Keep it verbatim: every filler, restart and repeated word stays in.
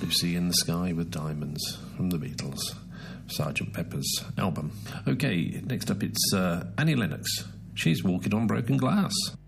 Lucy in the Sky with Diamonds from the Beatles, Sergeant Pepper's album. Okay, next up it's uh, Annie Lennox. She's Walking on Broken Glass.